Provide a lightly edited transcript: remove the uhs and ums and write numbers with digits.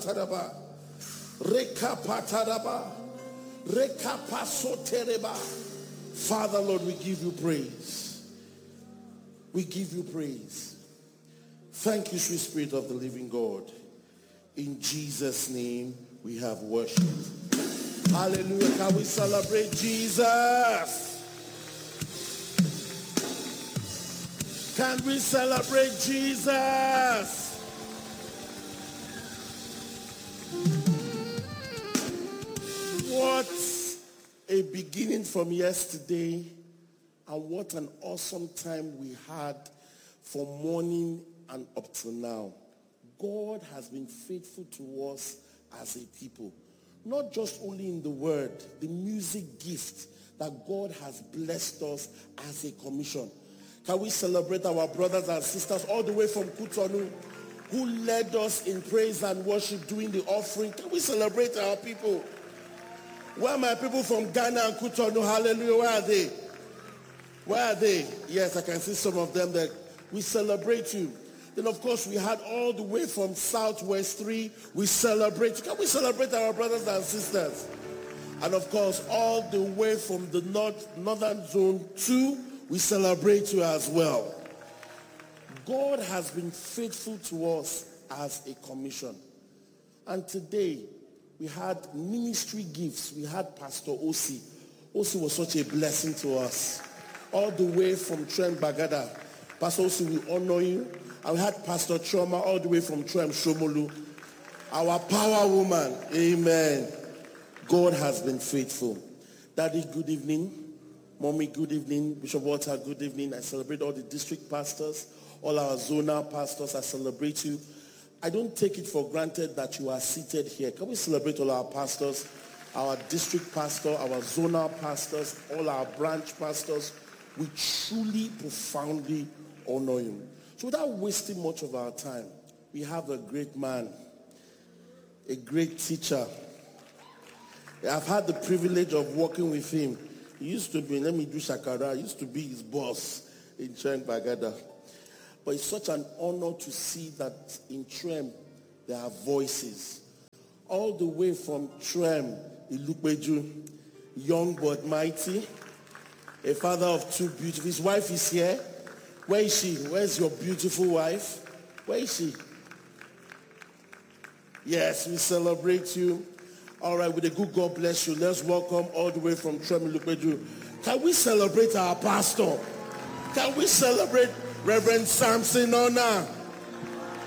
Rekapataraba. Rekapataraba. Rekapasotereba. Father, Lord, we give you praise. We give you praise. Thank you, sweet Spirit of the living God. In Jesus' name, we have worshipped. Hallelujah. Can we celebrate Jesus? Can we celebrate Jesus? What a beginning from yesterday, and what an awesome time we had from morning and up till now. God has been faithful to us as a people. Not just only in the word, the music gift that God has blessed us as a commission. Can we celebrate our brothers and sisters all the way from Cotonou who led us in praise and worship during the offering? Can we celebrate our people? Where are my people from Ghana and Cotonou? Hallelujah. Where are they? Where are they? Yes, I can see some of them there. We celebrate you. Then, of course, we had all the way from Southwest 3. We celebrate. Can we celebrate our brothers and sisters? And, of course, all the way from the Northern Zone 2, we celebrate you as well. God has been faithful to us as a commission. And today, we had ministry gifts. We had Pastor Osi. Osi was such a blessing to us. All the way from Trem Bagada. Pastor Osi, we honor you. And we had Pastor Choma all the way from Trem Shomolu. Our power woman. Amen. God has been faithful. Daddy, good evening. Mommy, good evening. Bishop Walter, good evening. I celebrate all the district pastors, all our zonal pastors. I celebrate you. I don't take it for granted that you are seated here. Can we celebrate all our pastors, our district pastor, our zonal pastors, all our branch pastors? We truly, profoundly honor you. So without wasting much of our time, we have a great man, a great teacher. I've had the privilege of working with him. He used to be, let me do Shakara, he used to be his boss in Trem Bagada. But it's such an honor to see that in Trem there are voices. All the way from Trem, Ilukbeju, young but mighty, a father of two beautiful. His wife is here. Where is she? Where's your beautiful wife? Where is she? Yes, we celebrate you. All right, with a good God bless you. Let's welcome all the way from Trem, Ilukbeju. Can we celebrate our pastor? Can we celebrate Reverend Samson Ona?